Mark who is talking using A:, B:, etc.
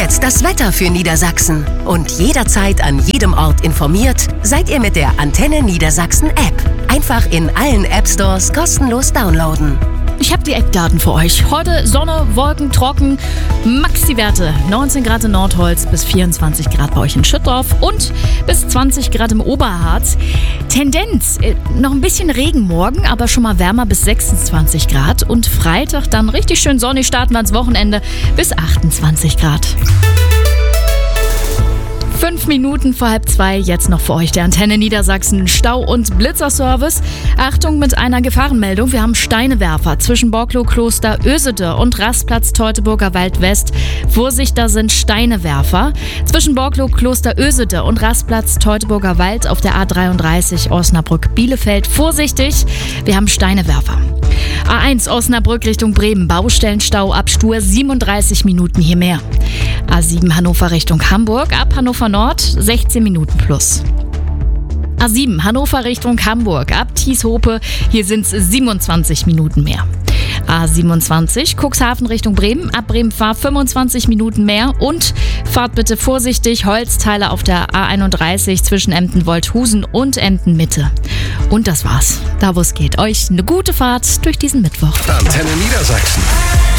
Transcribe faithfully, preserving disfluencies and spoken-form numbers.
A: jetzt das Wetter für Niedersachsen. Und jederzeit an jedem Ort informiert seid ihr mit der Antenne Niedersachsen App. Einfach in allen App Stores kostenlos downloaden.
B: Ich habe die Eckdaten für euch. Heute Sonne, Wolken, trocken, Maxi-Werte neunzehn Grad in Nordholz bis vierundzwanzig Grad bei euch in Schüttorf und bis zwanzig Grad im Oberharz. Tendenz, äh, noch ein bisschen Regen morgen, aber schon mal wärmer bis sechsundzwanzig Grad. Und Freitag dann richtig schön sonnig, starten wir ans Wochenende bis achtundzwanzig Grad. Fünf Minuten vor halb zwei, jetzt noch für euch der Antenne Niedersachsen Stau- und Blitzerservice. Achtung mit einer Gefahrenmeldung. Wir haben Steinewerfer zwischen Borklow Kloster Ösede und Rastplatz Teutoburger Wald West. Vorsicht, da sind Steinewerfer. Zwischen Borklow Kloster Ösede und Rastplatz Teutoburger Wald auf der A dreiunddreißig Osnabrück Bielefeld. Vorsichtig, wir haben Steinewerfer. A eins Osnabrück Richtung Bremen, Baustellenstau ab Stur, siebenunddreißig Minuten hier mehr. A sieben Hannover Richtung Hamburg, ab Hannover Nord, sechzehn Minuten plus. A sieben Hannover Richtung Hamburg, ab Thieshope, hier sind es siebenundzwanzig Minuten mehr. A siebenundzwanzig Cuxhaven Richtung Bremen, ab Bremen-Fahr fünfundzwanzig Minuten mehr und fahrt bitte vorsichtig, Holzteile auf der A einunddreißig zwischen Emden-Wolthusen und Emden-Mitte. Und das war's, da wo es geht. Euch eine gute Fahrt durch diesen Mittwoch.
C: Antenne Niedersachsen.